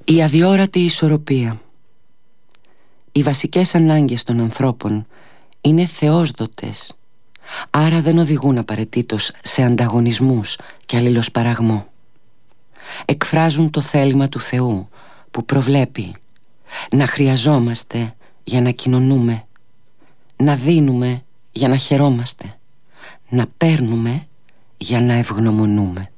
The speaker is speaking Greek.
Η αδιόρατη ισορροπία. Οι βασικές ανάγκες των ανθρώπων είναι θεόσδοτες, άρα δεν οδηγούν απαραίτητος σε ανταγωνισμούς και αλληλοσπαραγμό. Εκφράζουν το θέλημα του Θεού που προβλέπει να χρειαζόμαστε για να κοινωνούμε, να δίνουμε για να χαιρόμαστε, να παίρνουμε για να ευγνωμονούμε.